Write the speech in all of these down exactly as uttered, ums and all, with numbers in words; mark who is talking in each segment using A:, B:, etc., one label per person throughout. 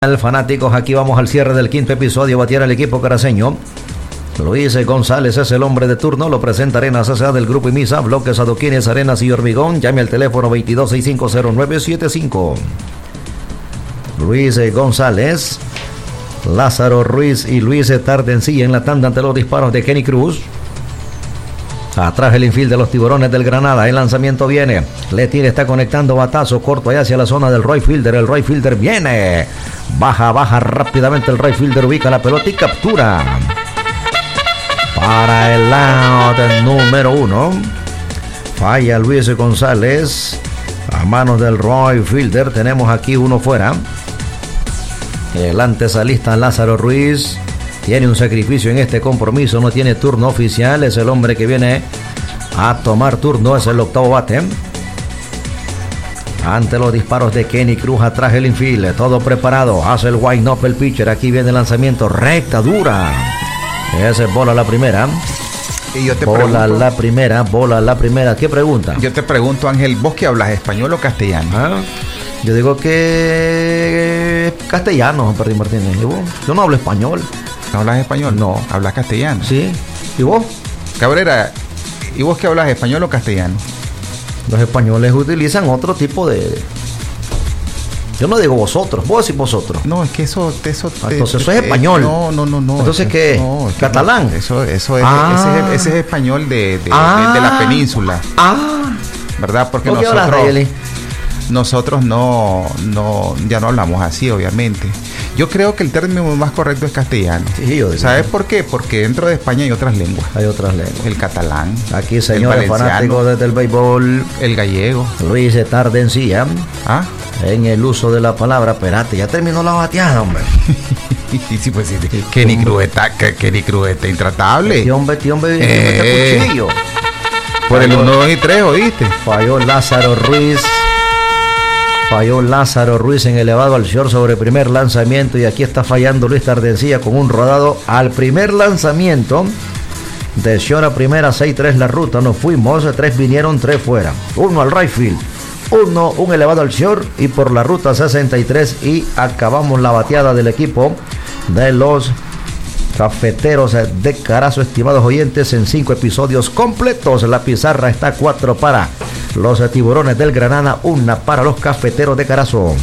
A: Fanáticos, aquí vamos al cierre del quinto episodio. Batear al equipo caraceño. Luis González es el hombre de turno. Lo presenta Arenas S A del Grupo IMISA. Bloques, adoquines, arenas y hormigón. Llame al teléfono veintidós sesenta y cinco cero nueve setenta y cinco. Luis González, Lázaro Ruiz y Luis Tardencilla en la tanda ante los disparos de Kenny Cruz. Atrás el infield de los Tiburones del Granada. El lanzamiento viene. Letier está conectando batazo corto allá hacia la zona del right fielder. El right fielder viene. Baja, baja rápidamente el right fielder. Ubica la pelota y captura. Para el out número uno. Falla Luis González. A manos del right fielder. Tenemos aquí uno fuera. El antesalista Lázaro Ruiz tiene un sacrificio en este compromiso, no tiene turno oficial, es el hombre que viene a tomar turno, es el octavo bate. Ante los disparos de Kenny Cruz, atrás el infield, todo preparado, hace el wind up el pitcher, aquí viene el lanzamiento, recta, dura. Esa es bola la primera.
B: Y yo te
A: bola
B: pregunto,
A: la primera, bola la primera. ¿Qué pregunta?
B: Yo te pregunto, Ángel, ¿vos qué hablas, español o castellano?
A: ¿Ah? Yo digo que castellano, Perry Martínez. ¿Y vos? Yo no hablo español.
B: ¿No hablas español?
A: No.
B: ¿Hablas castellano?
A: Sí. ¿Y vos?
B: Cabrera, ¿y vos qué hablas, español o castellano?
A: Los españoles utilizan otro tipo de... Yo no digo vosotros, vos decís vosotros.
B: No, es que eso... eso te,
A: Entonces eso
B: te,
A: es español.
B: No, no, no, no.
A: Entonces, ¿qué?
B: No, es
A: ¿Catalán?
B: No, eso, eso es,
A: ah.
B: ese, es, ese es español de, de,
A: ah.
B: de, de la península.
A: Ah.
B: ¿Verdad? Porque
A: ¿Por qué
B: nosotros...
A: hablas de él?
B: Nosotros no, no, ya no hablamos así, obviamente. Yo creo que el término más correcto es castellano.
A: Sí, yo digo.
B: ¿Sabes por qué? Porque dentro de España hay otras lenguas.
A: Hay otras lenguas.
B: El catalán.
A: Aquí, señores fanáticos desde el béisbol.
B: El gallego.
A: Luis Tardencilla.
B: ¿Ah?
A: En el uso de la palabra. Espérate, ya terminó la bateada, hombre.
B: Sí, pues sí. Kenny Cruz está, Kenny Cruz está intratable.
A: Este hombre, este hombre,
B: eh,
A: este cuchillo.
B: Por el uno, dos y tres, ¿oíste?
A: Falló Lázaro Ruiz. Falló Lázaro Ruiz en elevado al short sobre primer lanzamiento. Y aquí está fallando Luis Tardencilla con un rodado al primer lanzamiento. De short a primera, seis tres la ruta. Nos fuimos, tres vinieron, tres fuera. Uno al right field. Uno, un elevado al short. Y por la ruta sesenta y tres. Y acabamos la bateada del equipo de los Cafeteros de Carazo, estimados oyentes, en cinco episodios completos. La pizarra está cuatro para los Tiburones del Granada, una para los Cafeteros de Carazo.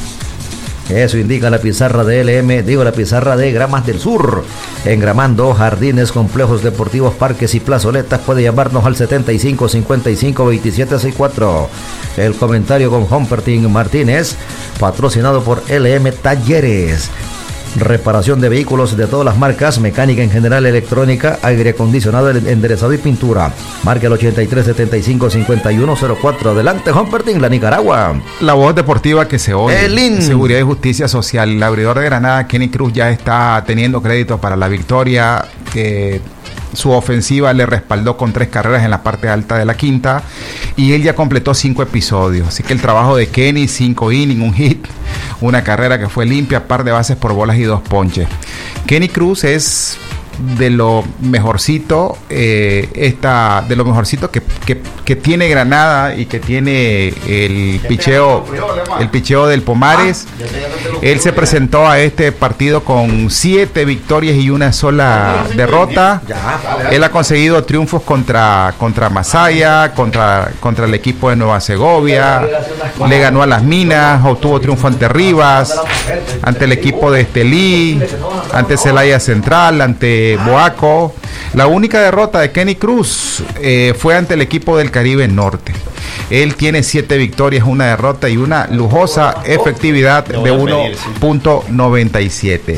A: Eso indica la pizarra de L M, digo la pizarra de Gramas del Sur. Engramando jardines, complejos deportivos, parques y plazoletas. Puede llamarnos al setenta y cinco cincuenta y cinco veintisiete sesenta y cuatro. El comentario con Humpertin Martínez, patrocinado por L M Talleres. Reparación de vehículos de todas las marcas, mecánica en general, electrónica, aire acondicionado, enderezado y pintura. Marca el ochenta y tres setenta y cinco cincuenta y uno cero cuatro. Adelante, Humpertin, la Nicaragua.
B: La voz deportiva que se oye.
A: Elin.
B: Seguridad y Justicia Social. El abridor de Granada, Kenny Cruz, ya está teniendo crédito para la victoria. Que su ofensiva le respaldó con tres carreras en la parte alta de la quinta. Y él ya completó cinco episodios. Así que el trabajo de Kenny, cinco innings, un hit, una carrera que fue limpia, par de bases por bolas y dos ponches. Kenny Cruz es de lo mejorcito, eh, esta, de lo mejorcito que, que, que tiene Granada y que tiene el picheo, el picheo del Pomares. Él se presentó a este partido con siete victorias y una sola derrota. Él ha conseguido triunfos contra, contra Masaya, contra, contra el equipo de Nueva Segovia, le ganó a Las Minas, obtuvo triunfo ante Rivas, ante el equipo de Estelí, ante Celaya Central, ante Boaco. La única derrota de Kenny Cruz eh, fue ante el equipo del Caribe Norte. Él tiene siete victorias, una derrota y una lujosa efectividad de uno punto noventa y siete.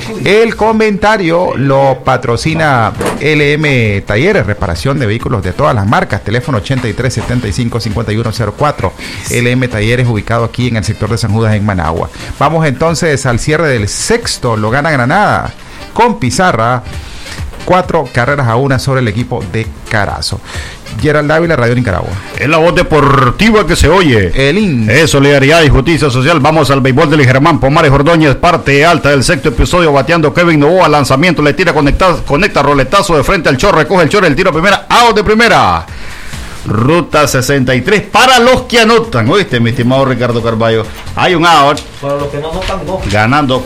B: El comentario lo patrocina L M Talleres, reparación de vehículos de todas las marcas. Teléfono ochenta y tres setenta y cinco cincuenta y uno cero cuatro. L M Talleres, ubicado aquí en el sector de San Judas, en Managua. Vamos entonces al cierre del sexto. Lo gana Granada con pizarra, cuatro carreras a una sobre el equipo de Carazo. Gerald Dávila, Radio Nicaragua.
C: Es la voz deportiva que se oye.
B: Elin.
C: Es solidaridad y justicia social. Vamos al béisbol del Germán Pomares Ordóñez, parte alta del sexto episodio, bateando Kevin Novoa, lanzamiento, le tira, conecta, conecta roletazo de frente al chorro, recoge el chorro, el tiro a primera, out de primera. Ruta sesenta y tres para los que anotan. Oíste, mi estimado Ricardo Carballo. Hay un out.
A: Para los que no notan, no.
C: Ganando